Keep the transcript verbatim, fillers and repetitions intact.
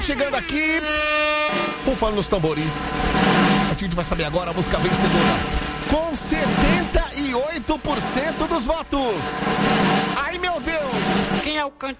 Chegando aqui, bufando nos tambores. A gente vai saber agora a música vencedora. Com setenta e oito por cento dos votos. Ai, meu Deus. Quem é o cantor?